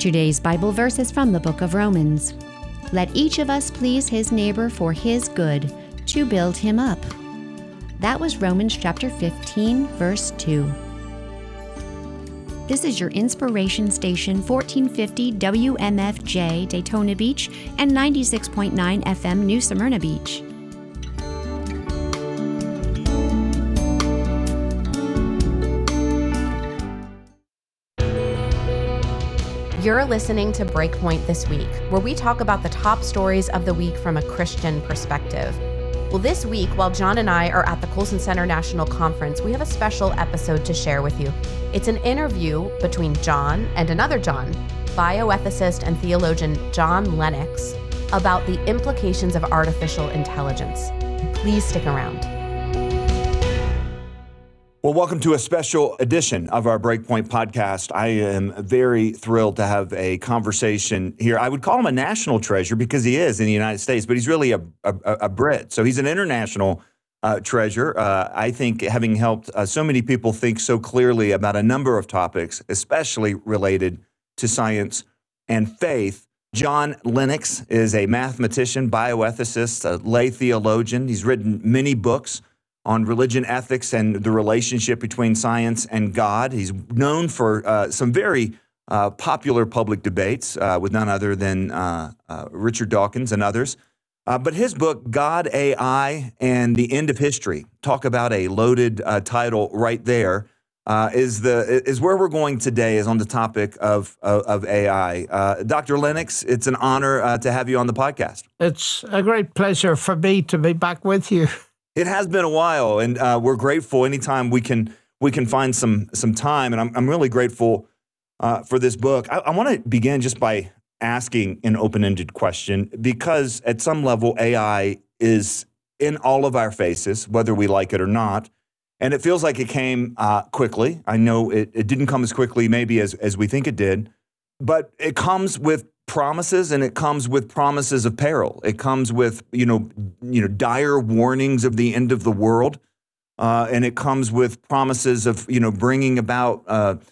Today's Bible verse is from the book of Romans. Let each of us please his neighbor for his good, to build him up. That was Romans chapter 15, verse 2. This is your inspiration station, 1450 WMFJ Daytona Beach and 96.9 FM New Smyrna Beach. You're listening to Breakpoint This Week, where we talk about the top stories of the week from a Christian perspective. Well, this week, while John and I are at the Colson Center National Conference, we have a special episode to share with you. It's an interview between John and another John, bioethicist and theologian John Lennox, about the implications of artificial intelligence. Please stick around. Well, welcome to a special edition of our Breakpoint podcast. I am very thrilled to have a conversation here. I would call him a national treasure because he is in the United States, but he's really a Brit. So he's an international treasure. I think having helped so many people think so clearly about a number of topics, especially related to science and faith. John Lennox is a mathematician, bioethicist, a lay theologian. He's written many books on religion, ethics, and the relationship between science and God. He's known for some very popular public debates with none other than Richard Dawkins and others. But his book, God, AI, and the End of History, talk about a loaded title right there, is where we're going today, is on the topic of AI. Dr. Lennox, it's an honor to have you on the podcast. It's a great pleasure for me to be back with you. It has been a while, and we're grateful anytime we can find some time, and I'm really grateful for this book. I want to begin just by asking an open-ended question, because at some level AI is in all of our faces, whether we like it or not, and it feels like it came quickly. I know it didn't come as quickly maybe as we think it did, but it comes with promises, and it comes with promises of peril. It comes with, dire warnings of the end of the world. And it comes with promises of, bringing about,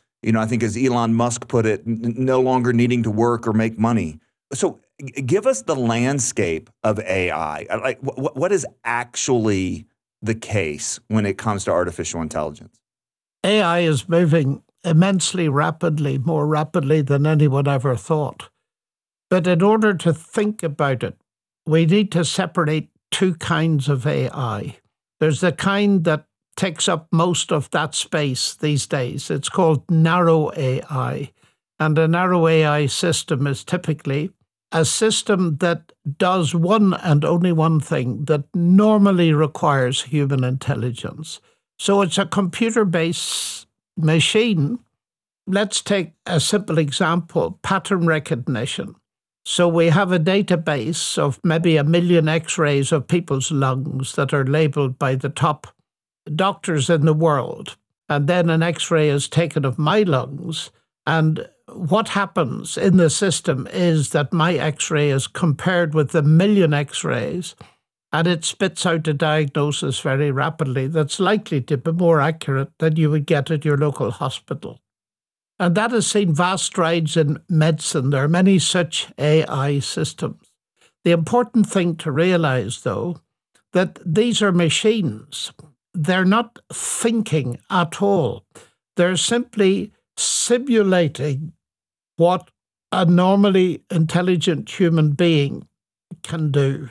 I think as Elon Musk put it, no longer needing to work or make money. So give us the landscape of AI. Like, what is actually the case when it comes to artificial intelligence? AI is moving immensely rapidly, more rapidly than anyone ever thought. But in order to think about it, we need to separate two kinds of AI. There's the kind that takes up most of that space these days. It's called narrow AI. And a narrow AI system is typically a system that does one and only one thing that normally requires human intelligence. So it's a computer-based machine. Let's take a simple example, pattern recognition. So we have a database of maybe 1 million x-rays of people's lungs that are labeled by the top doctors in the world. And then an x-ray is taken of my lungs. And what happens in the system is that my x-ray is compared with the 1 million x-rays, and it spits out a diagnosis very rapidly that's likely to be more accurate than you would get at your local hospital. And that has seen vast strides in medicine. There are many such AI systems. The important thing to realize, though, that these are machines. They're not thinking at all. They're simply simulating what a normally intelligent human being can do.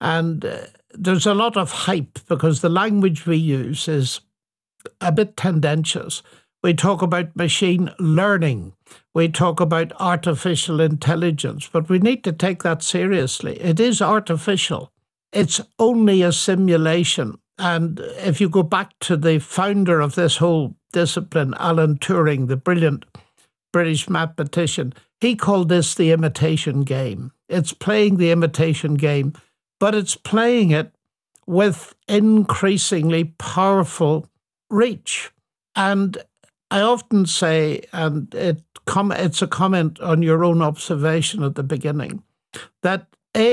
And there's a lot of hype because the language we use is a bit tendentious. We talk about machine learning. We talk about artificial intelligence, but we need to take that seriously. It is artificial. It's only a simulation. And if you go back to the founder of this whole discipline, Alan Turing, the brilliant British mathematician, he called this the imitation game. It's playing the imitation game, but it's playing it with increasingly powerful reach. And I often say, and it's a comment on your own observation at the beginning, that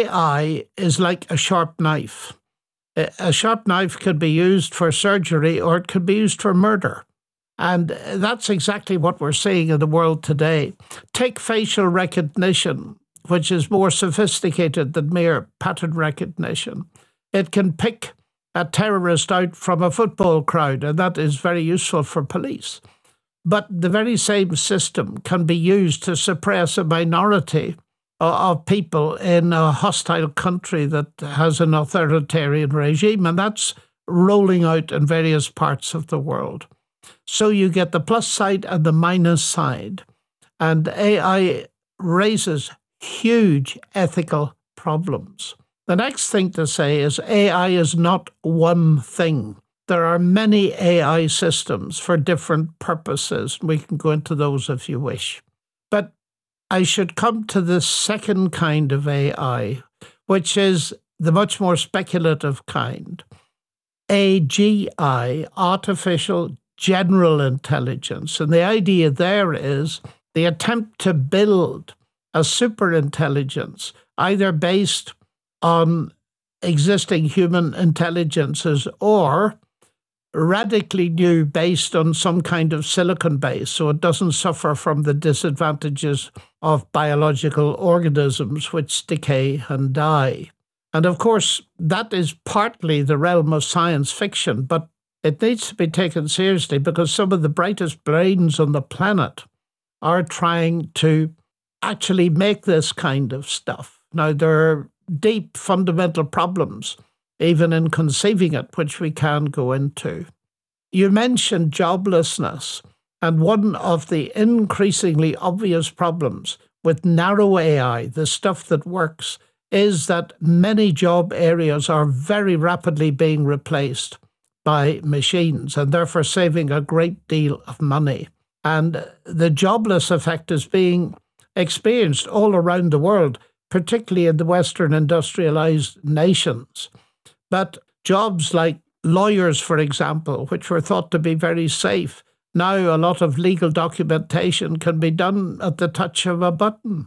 AI is like a sharp knife. A sharp knife can be used for surgery or it can be used for murder. And that's exactly what we're seeing in the world today. Take facial recognition, which is more sophisticated than mere pattern recognition. It can pick a terrorist out from a football crowd, and that is very useful for police. But the very same system can be used to suppress a minority of people in a hostile country that has an authoritarian regime, and that's rolling out in various parts of the world. So you get the plus side and the minus side, and AI raises huge ethical problems. The next thing to say is AI is not one thing. There are many AI systems for different purposes. We can go into those if you wish. But I should come to the second kind of AI, which is the much more speculative kind. AGI, Artificial General Intelligence. And the idea there is the attempt to build a superintelligence, either based on existing human intelligences or radically new based on some kind of silicon base, so it doesn't suffer from the disadvantages of biological organisms which decay and die. And of course, that is partly the realm of science fiction, but it needs to be taken seriously because some of the brightest brains on the planet are trying to actually make this kind of stuff. Now, there are deep fundamental problems even in conceiving it, which we can go into. You mentioned joblessness, and one of the increasingly obvious problems with narrow AI, the stuff that works, is that many job areas are very rapidly being replaced by machines and therefore saving a great deal of money. And the jobless effect is being experienced all around the world, particularly in the Western industrialized nations. But jobs like lawyers, for example, which were thought to be very safe, now a lot of legal documentation can be done at the touch of a button.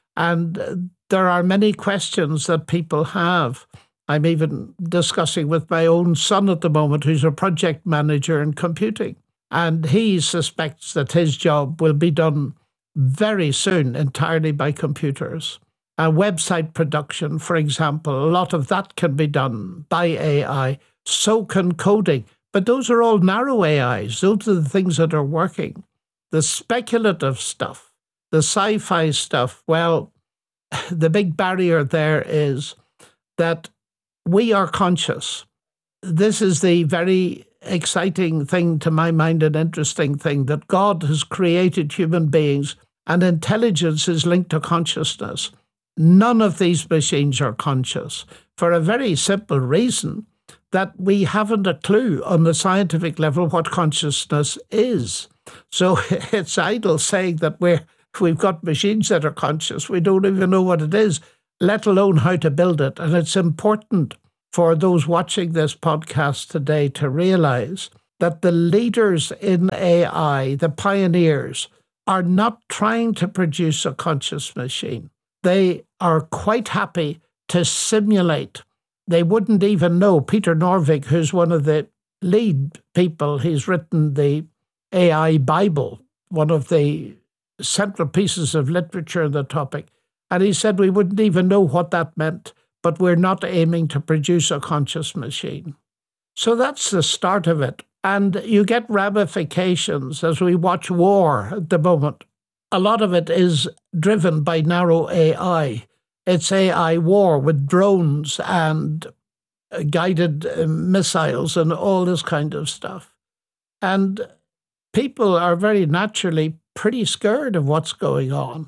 And there are many questions that people have. I'm even discussing with my own son at the moment, who's a project manager in computing. And he suspects that his job will be done very soon entirely by computers. Website production, for example, a lot of that can be done by AI. So can coding. But those are all narrow AIs. Those are the things that are working. The speculative stuff, the sci-fi stuff, well, the big barrier there is that we are conscious. This is the very exciting thing to my mind, an interesting thing, that God has created human beings and intelligence is linked to consciousness. None of these machines are conscious for a very simple reason, that we haven't a clue on the scientific level what consciousness is. So it's idle saying that we've got machines that are conscious. We don't even know what it is, let alone how to build it. And it's important for those watching this podcast today to realize that the leaders in AI, the pioneers, are not trying to produce a conscious machine. They are quite happy to simulate. They wouldn't even know. Peter Norvig, who's one of the lead people, he's written the AI Bible, one of the central pieces of literature on the topic. And he said we wouldn't even know what that meant, but we're not aiming to produce a conscious machine. So that's the start of it. And you get ramifications as we watch war at the moment. A lot of it is driven by narrow AI. It's AI war with drones and guided missiles and all this kind of stuff. And people are very naturally pretty scared of what's going on.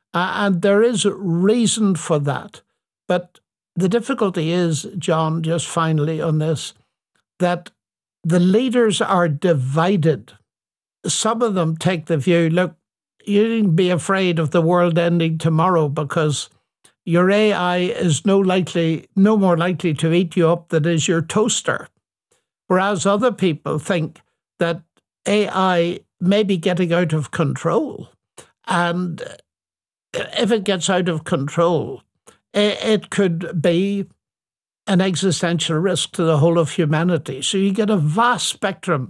And there is reason for that. But the difficulty is, John, just finally on this, that the leaders are divided. Some of them take the view, look, you needn't be afraid of the world ending tomorrow because your AI is no more likely to eat you up than is your toaster. Whereas other people think that AI may be getting out of control. And if it gets out of control, it could be an existential risk to the whole of humanity. So you get a vast spectrum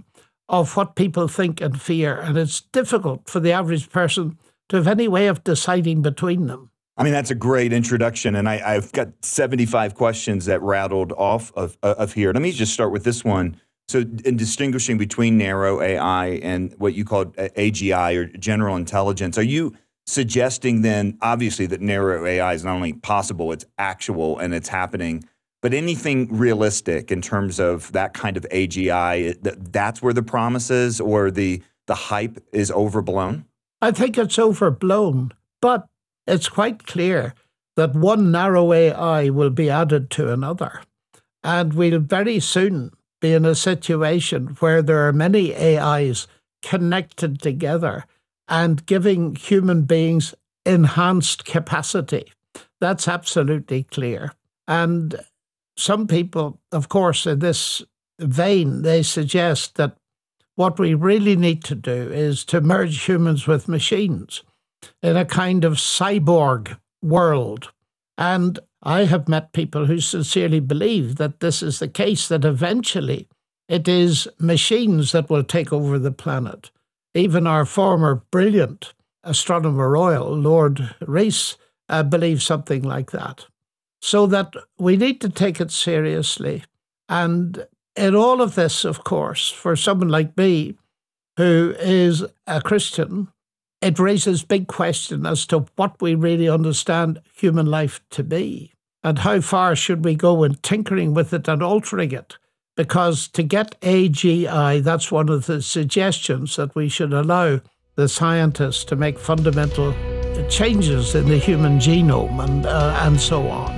of what people think and fear, and it's difficult for the average person to have any way of deciding between them. I mean, that's a great introduction, and I've got 75 questions that rattled off of here. Let me just start with this one. So in distinguishing between narrow AI and what you call AGI, or general intelligence, are you suggesting then, obviously, that narrow AI is not only possible, it's actual and it's happening, but anything realistic in terms of that kind of AGI, that's where the promise is, or the hype is overblown? I think it's overblown, but it's quite clear that one narrow AI will be added to another. And we'll very soon be in a situation where there are many AIs connected together and giving human beings enhanced capacity. That's absolutely clear. And some people, of course, in this vein, they suggest that what we really need to do is to merge humans with machines in a kind of cyborg world. And I have met people who sincerely believe that this is the case, that eventually it is machines that will take over the planet. Even our former brilliant astronomer royal, Lord Rees, believes something like that. So that we need to take it seriously. And in all of this, of course, for someone like me, who is a Christian, it raises big questions as to what we really understand human life to be, and how far should we go in tinkering with it and altering it. Because to get AGI, that's one of the suggestions, that we should allow the scientists to make fundamental changes in the human genome and so on.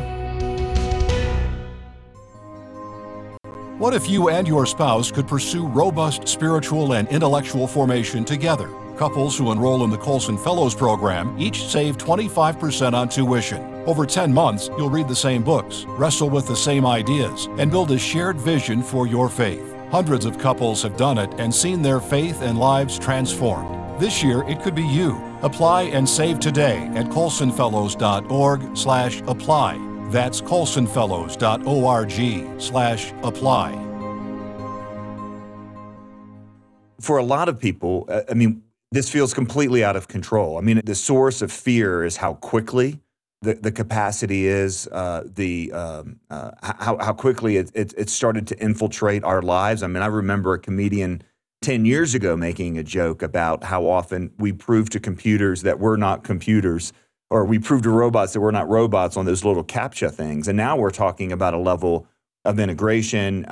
What if you and your spouse could pursue robust spiritual and intellectual formation together? Couples who enroll in the Colson Fellows Program each save 25% on tuition. Over 10 months, you'll read the same books, wrestle with the same ideas, and build a shared vision for your faith. Hundreds of couples have done it and seen their faith and lives transformed. This year, it could be you. Apply and save today at colsonfellows.org/apply. That's colsonfellows.org/apply. For a lot of people, this feels completely out of control. I mean, the source of fear is how quickly the capacity is, how quickly it started to infiltrate our lives. I mean, I remember a comedian 10 years ago making a joke about how often we prove to computers that we're not computers, or we prove to robots that we're not robots on those little CAPTCHA things. And now we're talking about a level of integration,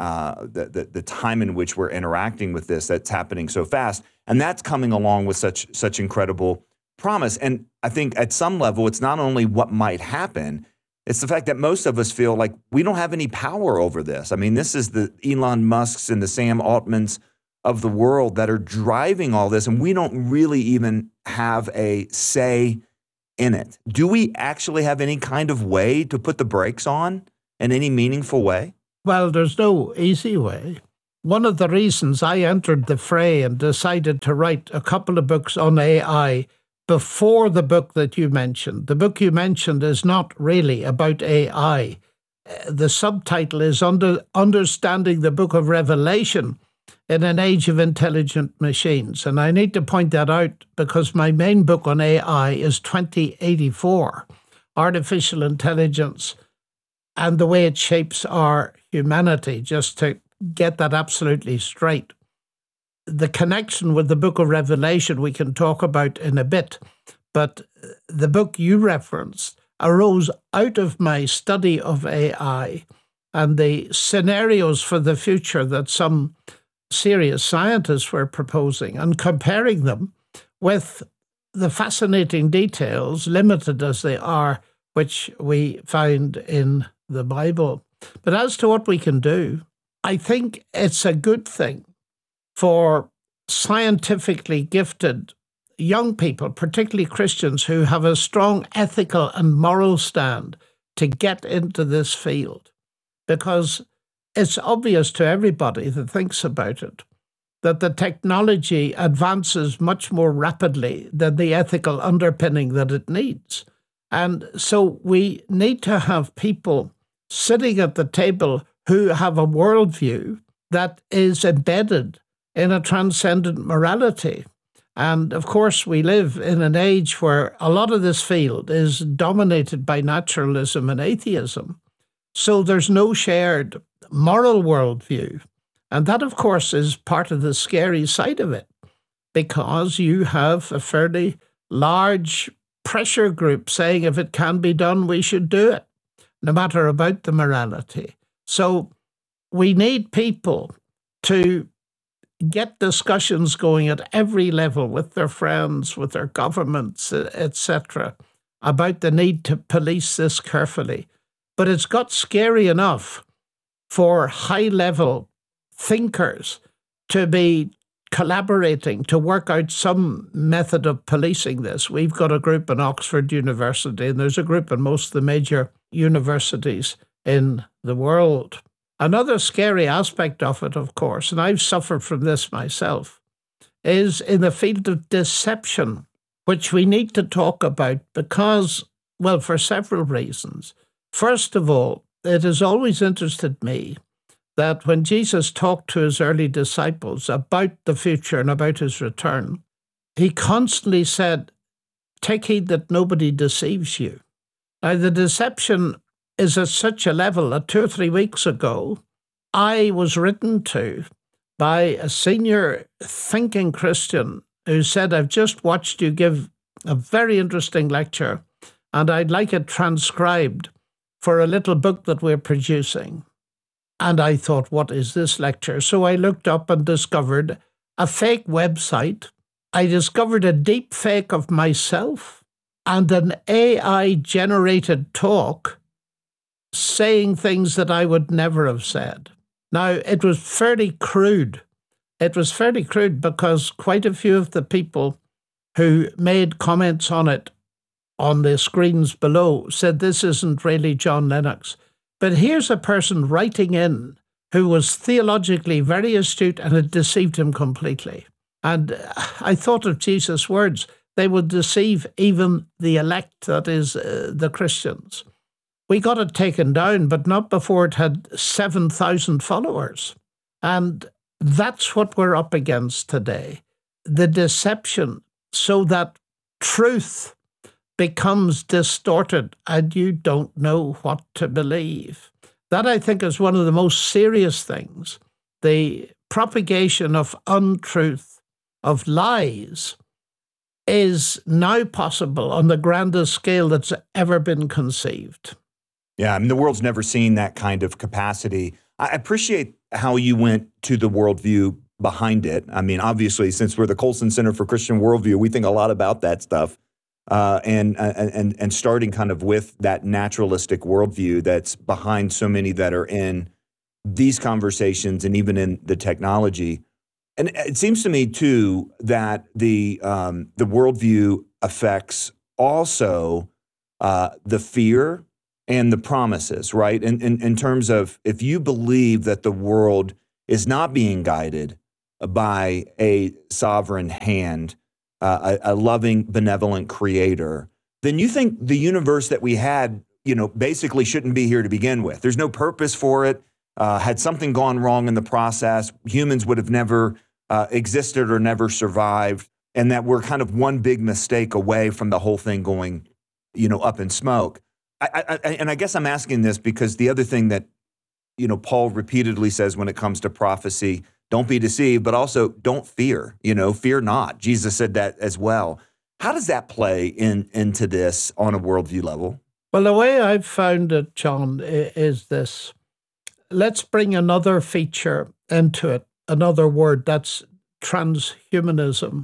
the time in which we're interacting with this, that's happening so fast. And that's coming along with such incredible promise. And I think at some level, it's not only what might happen, it's the fact that most of us feel like we don't have any power over this. I mean, this is the Elon Musks and the Sam Altmans of the world that are driving all this, and we don't really even have a say in it. Do we actually have any kind of way to put the brakes on in any meaningful way? Well, there's no easy way. One of the reasons I entered the fray and decided to write a couple of books on AI before the book that you mentioned. The book you mentioned is not really about AI. The subtitle is Understanding the Book of Revelation in an Age of Intelligent Machines. And I need to point that out because my main book on AI is 2084, Artificial Intelligence and the Way It Shapes Our Humanity, just to get that absolutely straight. The connection with the book of Revelation we can talk about in a bit, but the book you referenced arose out of my study of AI and the scenarios for the future that some serious scientists were proposing, and comparing them with the fascinating details, limited as they are, which we find in the Bible. But as to what we can do, I think it's a good thing for scientifically gifted young people, particularly Christians, who have a strong ethical and moral stand to get into this field. Because it's obvious to everybody that thinks about it that the technology advances much more rapidly than the ethical underpinning that it needs. And so we need to have people sitting at the table who have a worldview that is embedded in a transcendent morality. And of course, we live in an age where a lot of this field is dominated by naturalism and atheism. So there's no shared moral worldview. And that, of course, is part of the scary side of it, because you have a fairly large pressure group saying if it can be done, we should do it, no matter about the morality. So we need people to get discussions going at every level with their friends, with their governments, etc., about the need to police this carefully. But it's got scary enough for high-level thinkers to be collaborating to work out some method of policing this. We've got a group in Oxford University, and there's a group in most of the major universities in the world. Another scary aspect of it, of course, and I've suffered from this myself, is in the field of deception, which we need to talk about because, well, for several reasons. First of all, it has always interested me that when Jesus talked to his early disciples about the future and about his return, he constantly said, "Take heed that nobody deceives you." Now, the deception is at such a level that 2 or 3 weeks ago, I was written to by a senior thinking Christian who said, "I've just watched you give a very interesting lecture, and I'd like it transcribed for a little book that we're producing." And I thought, what is this lecture? So I looked up and discovered a fake website. I discovered a deep fake of myself and an AI-generated talk saying things that I would never have said. Now, it was fairly crude. It was fairly crude because quite a few of the people who made comments on it on the screens below said this isn't really John Lennox. But here's a person writing in who was theologically very astute and had deceived him completely. And I thought of Jesus' words, they would deceive even the elect, that is, the Christians. We got it taken down, but not before it had 7,000 followers. And that's what we're up against today. The deception, so that truth becomes distorted and you don't know what to believe. That, I think, is one of the most serious things. The propagation of untruth, of lies, is now possible on the grandest scale that's ever been conceived. Yeah, I mean, the world's never seen that kind of capacity. I appreciate how you went to the worldview behind it. I mean, obviously, since we're the Colson Center for Christian Worldview, we think a lot about that stuff. And starting kind of with that naturalistic worldview that's behind so many that are in these conversations and even in the technology. And it seems to me, too, that the worldview affects also the fear and the promises, right? In terms of if you believe that the world is not being guided by a sovereign hand, a loving, benevolent creator, then you think the universe that we had, basically shouldn't be here to begin with. There's no purpose for it. Had something gone wrong in the process, humans would have never existed or never survived, and that we're kind of one big mistake away from the whole thing going, up in smoke. And I guess I'm asking this because the other thing that, Paul repeatedly says when it comes to prophecy, don't be deceived, but also don't fear, fear not. Jesus said that as well. How does that play into this on a worldview level? Well, the way I've found it, John, is this. Let's bring another feature into it, another word, that's transhumanism.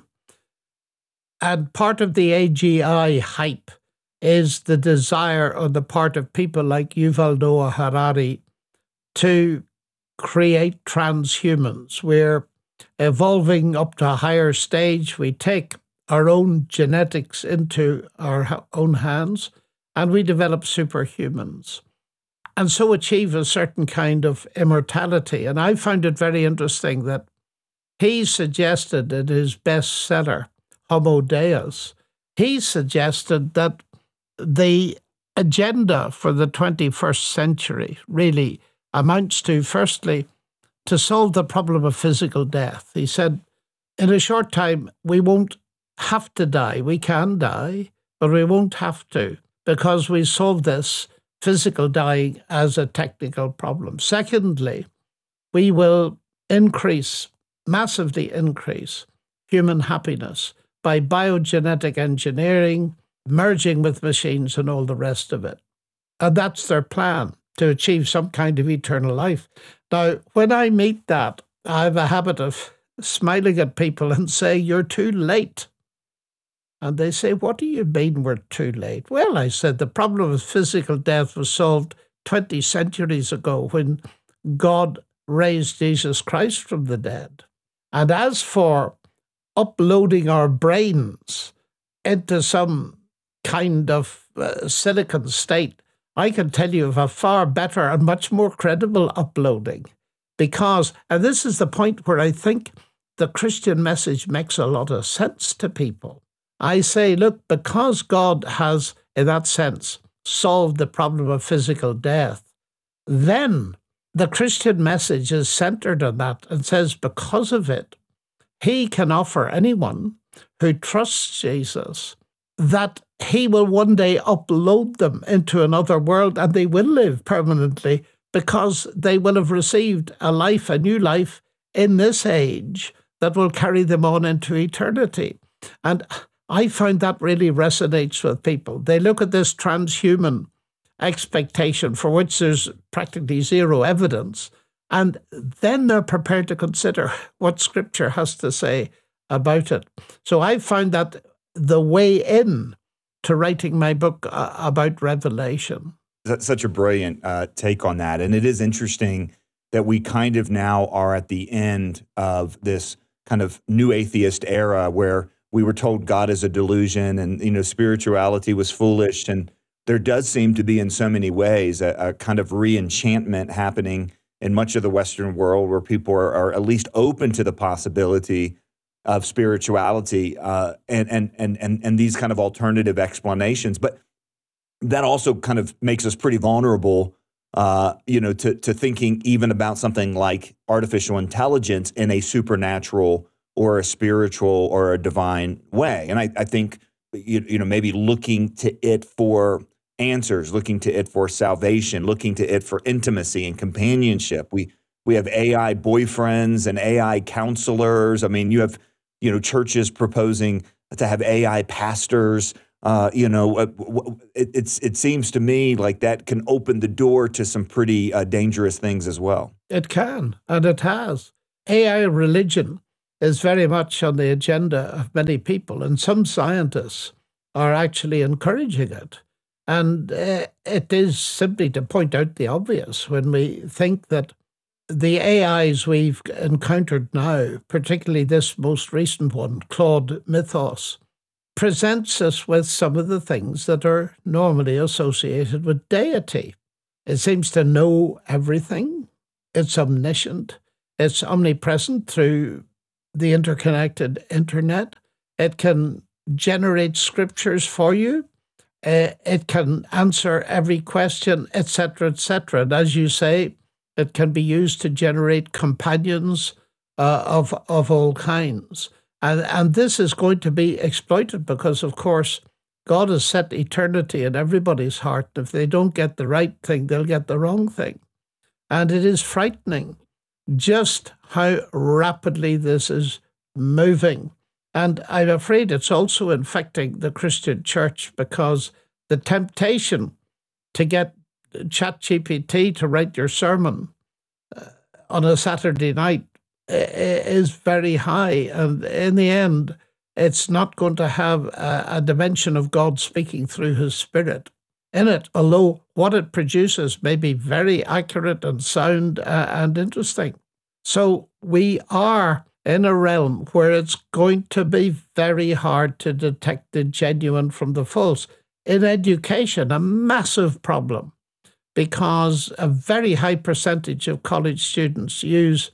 And part of the AGI hype is the desire on the part of people like Yuval Noah Harari to create transhumans. We're evolving up to a higher stage. We take our own genetics into our own hands and we develop superhumans and so achieve a certain kind of immortality. And I found it very interesting that he suggested in his bestseller, Homo Deus, he suggested that the agenda for the 21st century really amounts to, firstly, to solve the problem of physical death. He said, in a short time, we won't have to die. We can die, but we won't have to, because we solve this physical dying as a technical problem. Secondly, we will massively increase human happiness by biogenetic engineering, merging with machines and all the rest of it. And that's their plan, to achieve some kind of eternal life. Now, when I meet that, I have a habit of smiling at people and say, you're too late. And they say, what do you mean we're too late? Well, I said, the problem of physical death was solved 20 centuries ago when God raised Jesus Christ from the dead. And as for uploading our brains into some kind of silicon state, I can tell you of a far better and much more credible uploading. Because, and this is the point where I think the Christian message makes a lot of sense to people. I say, look, because God has, in that sense, solved the problem of physical death, then the Christian message is centered on that and says, because of it, he can offer anyone who trusts Jesus that he will one day upload them into another world and they will live permanently because they will have received a new life in this age that will carry them on into eternity. And I find that really resonates with people. They look at this transhuman expectation for which there's practically zero evidence, and then they're prepared to consider what Scripture has to say about it. So I found that the way in to writing my book about Revelation. That's such a brilliant take on that. And it is interesting that we kind of now are at the end of this kind of new atheist era where we were told God is a delusion and, spirituality was foolish. And there does seem to be in so many ways a kind of re-enchantment happening in much of the Western world where people are at least open to the possibility of spirituality and these kind of alternative explanations. But that also kind of makes us pretty vulnerable, to thinking even about something like artificial intelligence in a supernatural or a spiritual or a divine way. And I think, maybe looking to it for answers, looking to it for salvation, looking to it for intimacy and companionship. We have AI boyfriends and AI counselors. I mean, you have, churches proposing to have AI pastors. It seems to me like that can open the door to some pretty dangerous things as well. It can, and it has. AI religion is very much on the agenda of many people, and some scientists are actually encouraging it. And it is simply to point out the obvious when we think that the AIs we've encountered now, particularly this most recent one, Claude Mythos, presents us with some of the things that are normally associated with deity. It seems to know everything. It's omniscient. It's omnipresent through the interconnected internet. It can generate scriptures for you. It can answer every question, etc., etc. And as you say, it can be used to generate companions of all kinds. And this is going to be exploited because, of course, God has set eternity in everybody's heart. If they don't get the right thing, they'll get the wrong thing. And it is frightening just how rapidly this is moving. And I'm afraid it's also infecting the Christian church because the temptation to get ChatGPT to write your sermon on a Saturday night is very high. And in the end, it's not going to have a dimension of God speaking through his Spirit in it, although what it produces may be very accurate and sound and interesting. So we are in a realm where it's going to be very hard to detect the genuine from the false. In education, a massive problem, because a very high percentage of college students use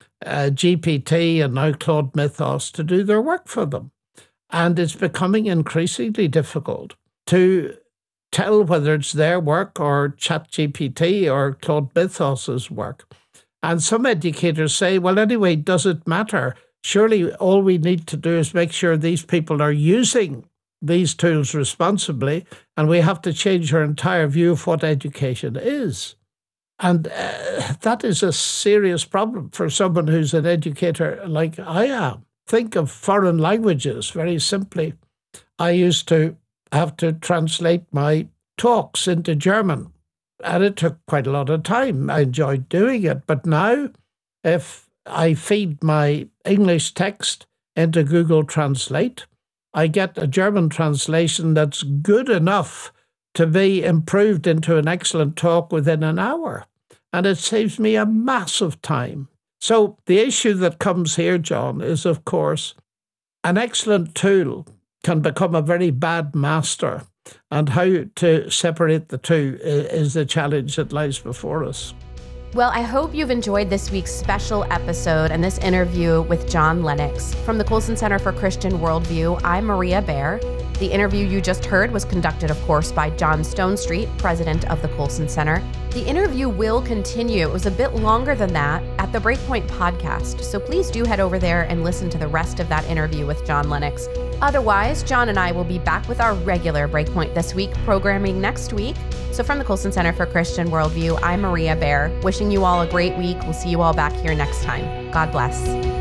GPT and now Claude Mythos to do their work for them. And it's becoming increasingly difficult to tell whether it's their work or ChatGPT or Claude Mythos's work. And some educators say, well, anyway, does it matter? Surely all we need to do is make sure these people are using these tools responsibly, and we have to change our entire view of what education is. And that is a serious problem for someone who's an educator like I am. Think of foreign languages very simply. I used to have to translate my talks into German, and it took quite a lot of time. I enjoyed doing it. But now, if I feed my English text into Google Translate, I get a German translation that's good enough to be improved into an excellent talk within an hour. And it saves me a massive time. So the issue that comes here, John, is, of course, an excellent tool can become a very bad master. And how to separate the two is the challenge that lies before us. Well, I hope you've enjoyed this week's special episode and this interview with John Lennox. From the Colson Center for Christian Worldview, I'm Maria Bear. The interview you just heard was conducted, of course, by John Stonestreet, president of the Colson Center. The interview will continue. It was a bit longer than that at the Breakpoint podcast, so please do head over there and listen to the rest of that interview with John Lennox. Otherwise, John and I will be back with our regular Breakpoint This Week programming next week. So from the Colson Center for Christian Worldview, I'm Maria Bear, wishing you all a great week. We'll see you all back here next time. God bless.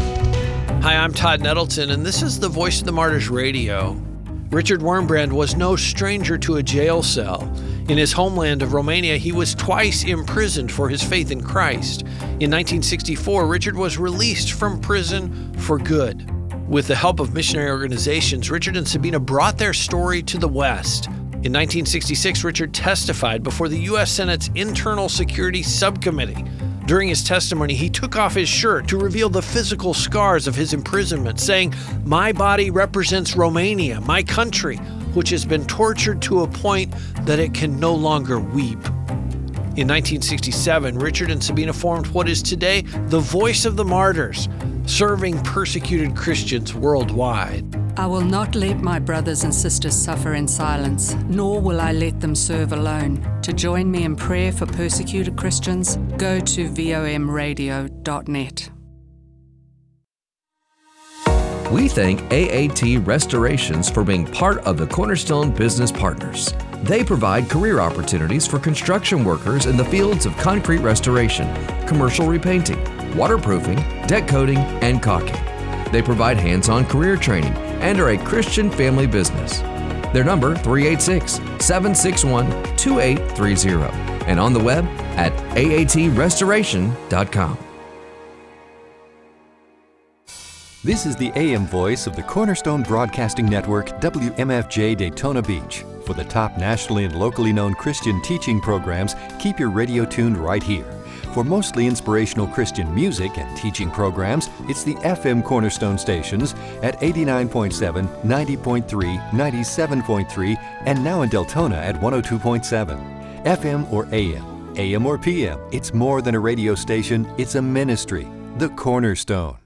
Hi, I'm Todd Nettleton, and this is the Voice of the Martyrs Radio. Richard Wurmbrand was no stranger to a jail cell. In his homeland of Romania, he was twice imprisoned for his faith in Christ. In 1964, Richard was released from prison for good. With the help of missionary organizations, Richard and Sabina brought their story to the West. In 1966, Richard testified before the U.S. Senate's Internal Security Subcommittee. During his testimony, he took off his shirt to reveal the physical scars of his imprisonment, saying, "My body represents Romania, my country, which has been tortured to a point that it can no longer weep." In 1967, Richard and Sabina formed what is today the Voice of the Martyrs, serving persecuted Christians worldwide. I will not let my brothers and sisters suffer in silence, nor will I let them serve alone. To join me in prayer for persecuted Christians, go to vomradio.net. We thank AAT Restorations for being part of the Cornerstone Business Partners. They provide career opportunities for construction workers in the fields of concrete restoration, commercial repainting, waterproofing, deck coating, and caulking. They provide hands-on career training and are a Christian family business. Their number, 386-761-2830, and on the web at aatrestoration.com. This is the AM voice of the Cornerstone Broadcasting Network, WMFJ Daytona Beach. For the top nationally and locally known Christian teaching programs, keep your radio tuned right here. For mostly inspirational Christian music and teaching programs, it's the FM Cornerstone stations at 89.7, 90.3, 97.3, and now in Deltona at 102.7. FM or AM, AM or PM, it's more than a radio station, it's a ministry. The Cornerstone.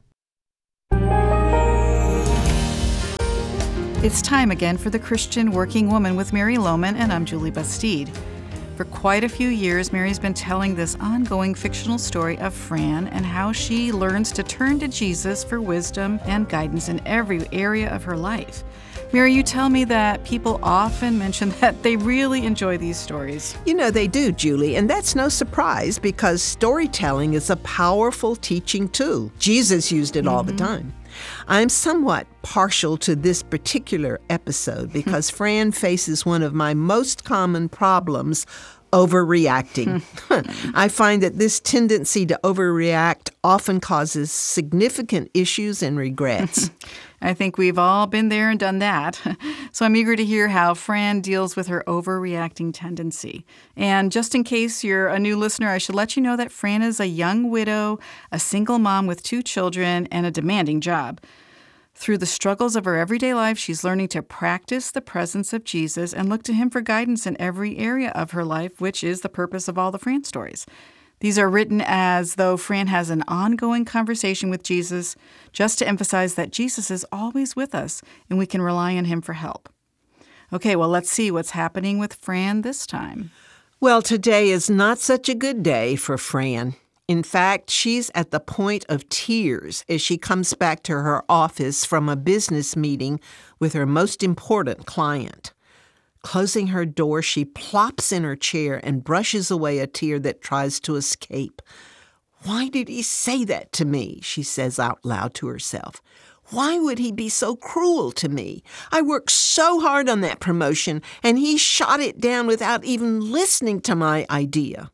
It's time again for The Christian Working Woman with Mary Lohman, and I'm Julie Bastide. For quite a few years, Mary's been telling this ongoing fictional story of Fran and how she learns to turn to Jesus for wisdom and guidance in every area of her life. Mary, you tell me that people often mention that they really enjoy these stories. You know, they do, Julie, and that's no surprise because storytelling is a powerful teaching tool. Jesus used it all the time. I'm somewhat partial to this particular episode because Fran faces one of my most common problems, overreacting. I find that this tendency to overreact often causes significant issues and regrets. I think we've all been there and done that. So I'm eager to hear how Fran deals with her overreacting tendency. And just in case you're a new listener, I should let you know that Fran is a young widow, a single mom with 2 children, and a demanding job. Through the struggles of her everyday life, she's learning to practice the presence of Jesus and look to him for guidance in every area of her life, which is the purpose of all the Fran stories. These are written as though Fran has an ongoing conversation with Jesus, just to emphasize that Jesus is always with us and we can rely on him for help. Okay, well, let's see what's happening with Fran this time. Well, today is not such a good day for Fran. In fact, she's at the point of tears as she comes back to her office from a business meeting with her most important client. Closing her door, she plops in her chair and brushes away a tear that tries to escape. "Why did he say that to me?" she says out loud to herself. "Why would he be so cruel to me? I worked so hard on that promotion, and he shot it down without even listening to my idea."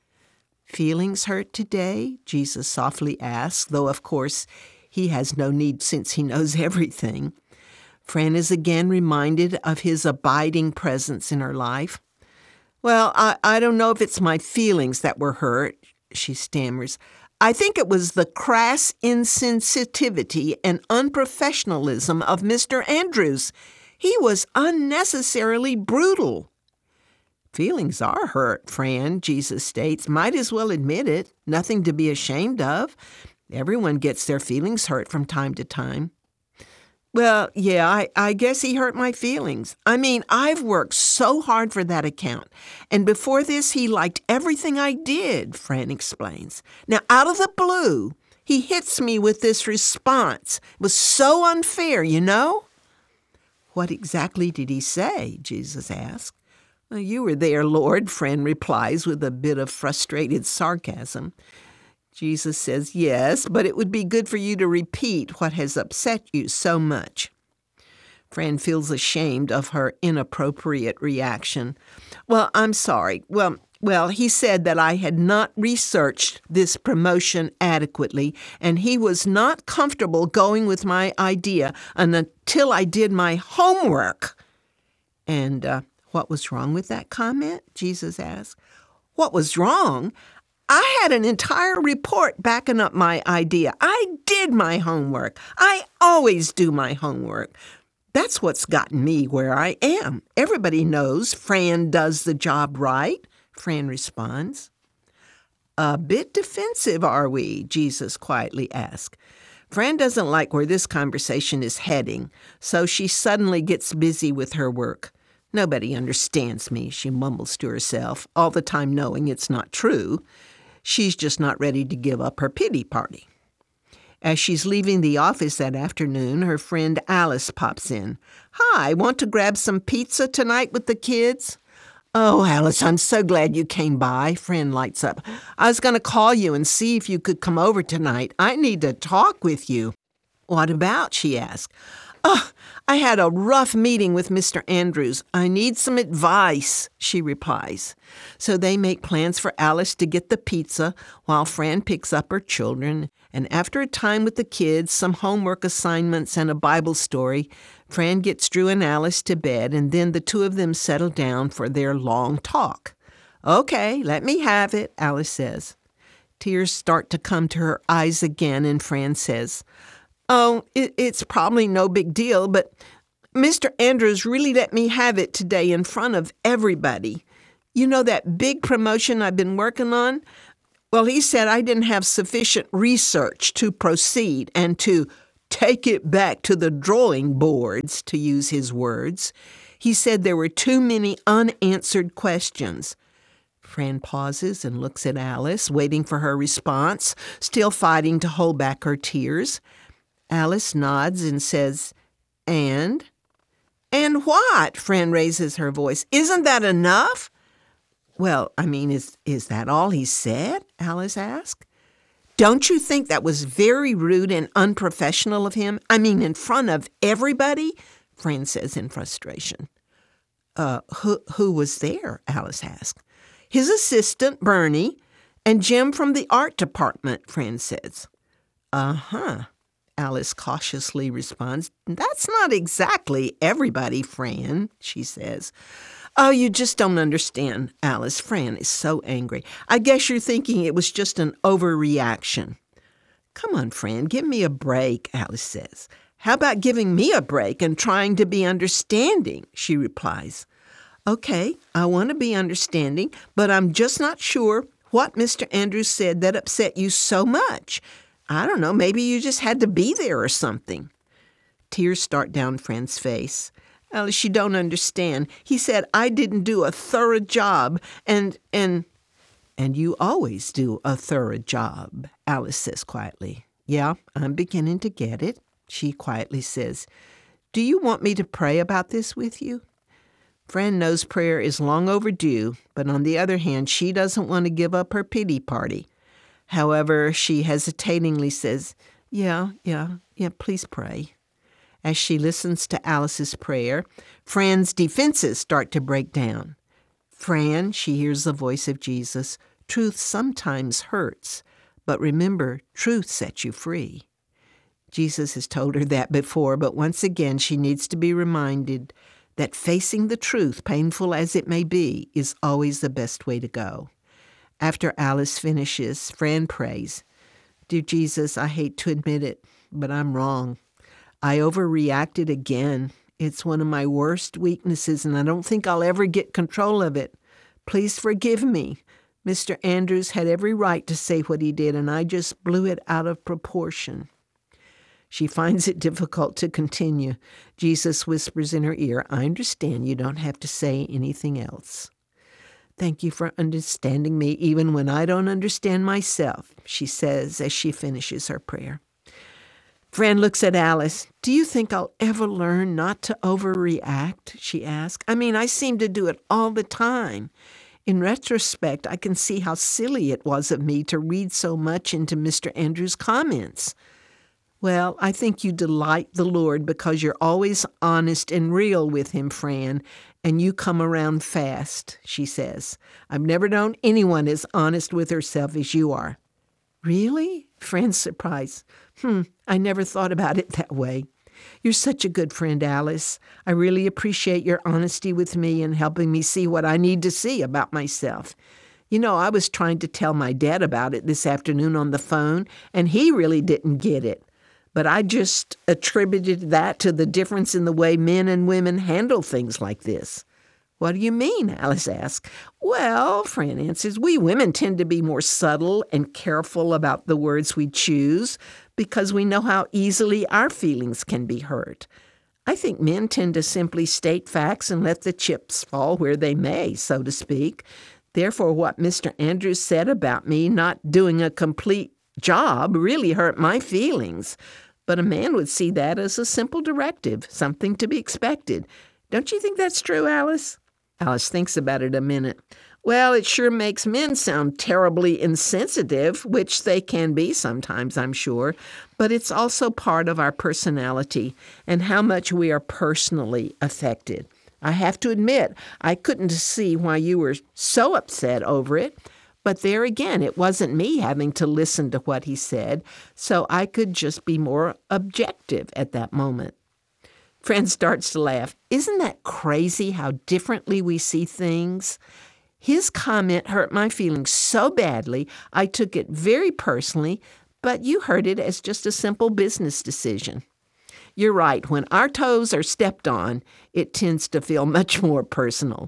"Feelings hurt today?" Jesus softly asks, though of course he has no need since he knows everything. Fran is again reminded of his abiding presence in her life. "Well, I don't know if it's my feelings that were hurt," she stammers. "I think it was the crass insensitivity and unprofessionalism of Mr. Andrews. He was unnecessarily brutal." "Feelings are hurt, Fran," Jesus states. "Might as well admit it. Nothing to be ashamed of. Everyone gets their feelings hurt from time to time." "Well, yeah, I guess he hurt my feelings. I mean, I've worked so hard for that account. And before this, he liked everything I did," Fran explains. "Now, out of the blue, he hits me with this response. It was so unfair, you know?" "What exactly did he say?" Jesus asks. "Well, you were there, Lord," Fran replies with a bit of frustrated sarcasm. Jesus says, "Yes, but it would be good for you to repeat what has upset you so much." Fran feels ashamed of her inappropriate reaction. "Well, I'm sorry. Well, he said that I had not researched this promotion adequately, and he was not comfortable going with my idea until I did my homework." "And what was wrong with that comment?" Jesus asked. "What was wrong? I had an entire report backing up my idea. I did my homework. I always do my homework. That's what's gotten me where I am. Everybody knows Fran does the job right," Fran responds. "A bit defensive, are we?" Jesus quietly asked. Fran doesn't like where this conversation is heading, so she suddenly gets busy with her work. "Nobody understands me," she mumbles to herself, all the time knowing it's not true. She's just not ready to give up her pity party. As she's leaving the office that afternoon, her friend Alice pops in. "Hi, want to grab some pizza tonight with the kids?" "Oh, Alice, I'm so glad you came by," Fran lights up. "I was going to call you and see if you could come over tonight. I need to talk with you." "What about?" she asked. "Oh, I had a rough meeting with Mr. Andrews. I need some advice," she replies. So they make plans for Alice to get the pizza while Fran picks up her children. And after a time with the kids, some homework assignments, and a Bible story, Fran gets Drew and Alice to bed, and then the two of them settle down for their long talk. "Okay, let me have it," Alice says. Tears start to come to her eyes again, and Fran says, "Oh, it's probably no big deal, but Mr. Andrews really let me have it today in front of everybody. You know that big promotion I've been working on? Well, he said I didn't have sufficient research to proceed and to take it back to the drawing boards, to use his words. He said there were too many unanswered questions." Fran pauses and looks at Alice, waiting for her response, still fighting to hold back her tears. Alice nods and says, "And?" "And what?" Fran raises her voice. "Isn't that enough?" "Well, I mean, is that all he said?" Alice asked. "Don't you think that was very rude and unprofessional of him? I mean, in front of everybody?" Fran says in frustration. Who was there?" Alice asked. "His assistant, Bernie, and Jim from the art department," Fran says. "Uh-huh," Alice cautiously responds. "That's not exactly everybody, Fran," she says. "Oh, you just don't understand, Alice." Fran is so angry. "I guess you're thinking it was just an overreaction." "Come on, Fran, give me a break," Alice says. "How about giving me a break and trying to be understanding?" she replies. "Okay, I want to be understanding, but I'm just not sure what Mr. Andrews said that upset you so much. I don't know, maybe you just had to be there or something." Tears start down Fran's face. "Alice, you don't understand. He said I didn't do a thorough job, and And you always do a thorough job, Alice says quietly. Yeah, I'm beginning to get it, she quietly says. Do you want me to pray about this with you? Fran knows prayer is long overdue, but on the other hand, she doesn't want to give up her pity party. However, she hesitatingly says, Yeah, please pray. As she listens to Alice's prayer, Fran's defenses start to break down. Fran, she hears the voice of Jesus, truth sometimes hurts, but remember, truth sets you free. Jesus has told her that before, but once again she needs to be reminded that facing the truth, painful as it may be, is always the best way to go. After Alice finishes, Fran prays, Dear Jesus, I hate to admit it, but I'm wrong. I overreacted again. It's one of my worst weaknesses, and I don't think I'll ever get control of it. Please forgive me. Mr. Andrews had every right to say what he did, and I just blew it out of proportion. She finds it difficult to continue. Jesus whispers in her ear, I understand you don't have to say anything else. Thank you for understanding me even when I don't understand myself, she says as she finishes her prayer. Fran looks at Alice. Do you think I'll ever learn not to overreact? She asks. I mean, I seem to do it all the time. In retrospect, I can see how silly it was of me to read so much into Mr. Andrews' comments. Well, I think you delight the Lord because you're always honest and real with him, Fran, and you come around fast, she says. I've never known anyone as honest with herself as you are. Really? Fran's surprised. I never thought about it that way. You're such a good friend, Alice. I really appreciate your honesty with me and helping me see what I need to see about myself. You know, I was trying to tell my dad about it this afternoon on the phone, and he really didn't get it. But I just attributed that to the difference in the way men and women handle things like this. What do you mean? Alice asks. Well, Fran answers, we women tend to be more subtle and careful about the words we choose because we know how easily our feelings can be hurt. I think men tend to simply state facts and let the chips fall where they may, so to speak. Therefore, what Mr. Andrews said about me not doing a complete job really hurt my feelings. But a man would see that as a simple directive, something to be expected. Don't you think that's true, Alice? Alice thinks about it a minute. Well, it sure makes men sound terribly insensitive, which they can be sometimes, I'm sure, but it's also part of our personality and how much we are personally affected. I have to admit, I couldn't see why you were so upset over it. But there again, it wasn't me having to listen to what he said, so I could just be more objective at that moment. Fran starts to laugh. Isn't that crazy how differently we see things? His comment hurt my feelings so badly, I took it very personally, but you heard it as just a simple business decision. You're right. When our toes are stepped on, it tends to feel much more personal.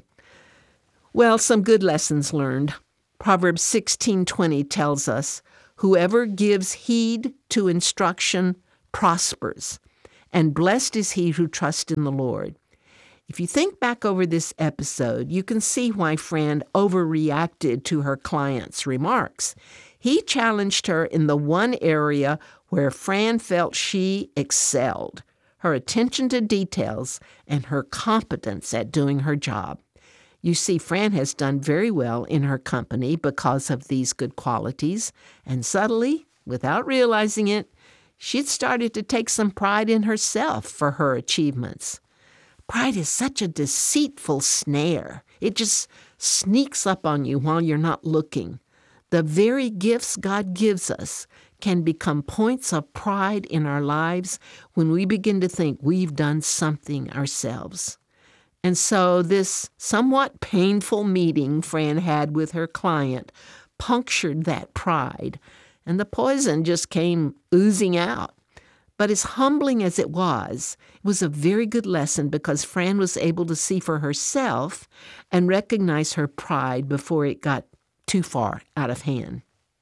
Well, some good lessons learned. Proverbs 16:20 tells us, whoever gives heed to instruction prospers, and blessed is he who trusts in the Lord. If you think back over this episode, you can see why Fran overreacted to her client's remarks. He challenged her in the one area where Fran felt she excelled, her attention to details and her competence at doing her job. You see, Fran has done very well in her company because of these good qualities, and subtly, without realizing it, she'd started to take some pride in herself for her achievements. Pride is such a deceitful snare. It just sneaks up on you while you're not looking. The very gifts God gives us can become points of pride in our lives when we begin to think we've done something ourselves. And so this somewhat painful meeting Fran had with her client punctured that pride, and the poison just came oozing out. But as humbling as it was a very good lesson because Fran was able to see for herself and recognize her pride before it got too far out of hand.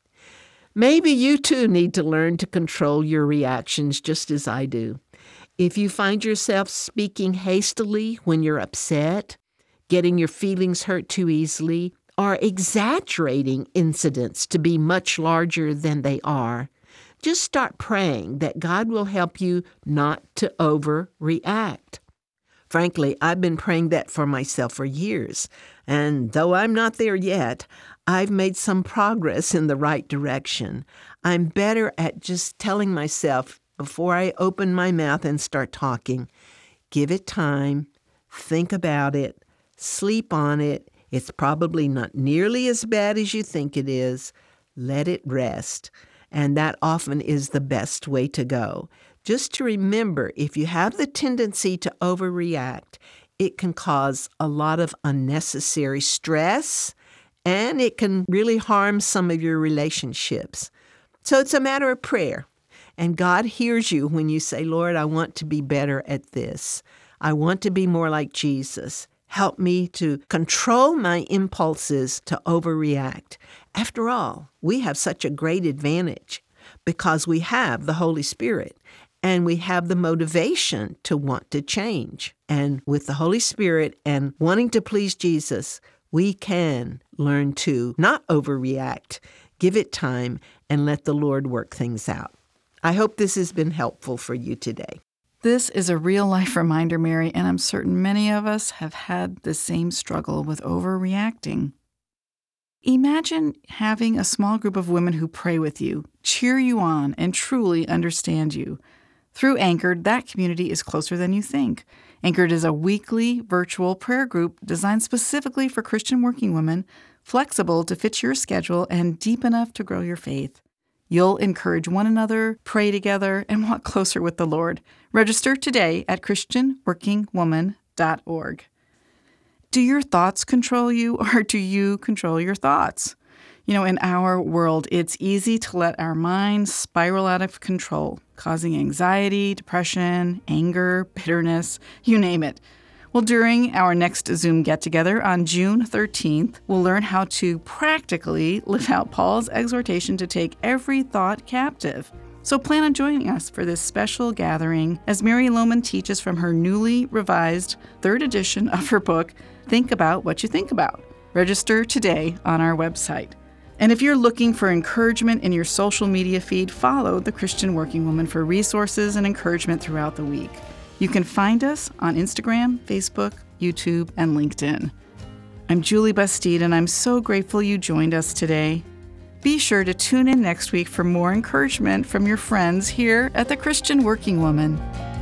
Maybe you too need to learn to control your reactions just as I do. If you find yourself speaking hastily when you're upset, getting your feelings hurt too easily, are exaggerating incidents to be much larger than they are, just start praying that God will help you not to overreact. Frankly, I've been praying that for myself for years, and though I'm not there yet, I've made some progress in the right direction. I'm better at just telling myself before I open my mouth and start talking, give it time, think about it, sleep on it. It's probably not nearly as bad as you think it is. Let it rest. And that often is the best way to go. Just to remember, if you have the tendency to overreact, it can cause a lot of unnecessary stress, and it can really harm some of your relationships. So it's a matter of prayer. And God hears you when you say, Lord, I want to be better at this. I want to be more like Jesus. Help me to control my impulses to overreact. After all, we have such a great advantage because we have the Holy Spirit and we have the motivation to want to change. And with the Holy Spirit and wanting to please Jesus, we can learn to not overreact, give it time, and let the Lord work things out. I hope this has been helpful for you today. This is a real-life reminder, Mary, and I'm certain many of us have had the same struggle with overreacting. Imagine having a small group of women who pray with you, cheer you on, and truly understand you. Through Anchored, that community is closer than you think. Anchored is a weekly virtual prayer group designed specifically for Christian working women, flexible to fit your schedule and deep enough to grow your faith. You'll encourage one another, pray together, and walk closer with the Lord. Register today at ChristianWorkingWoman.org. Do your thoughts control you, or do you control your thoughts? You know, in our world, it's easy to let our minds spiral out of control, causing anxiety, depression, anger, bitterness, you name it. Well, during our next Zoom get-together on June 13th, we'll learn how to practically live out Paul's exhortation to take every thought captive. So plan on joining us for this special gathering as Mary Lohman teaches from her newly revised 3rd edition of her book, Think About What You Think About. Register today on our website. And if you're looking for encouragement in your social media feed, follow The Christian Working Woman for resources and encouragement throughout the week. You can find us on Instagram, Facebook, YouTube, and LinkedIn. I'm Julie Bastide, and I'm so grateful you joined us today. Be sure to tune in next week for more encouragement from your friends here at The Christian Working Woman.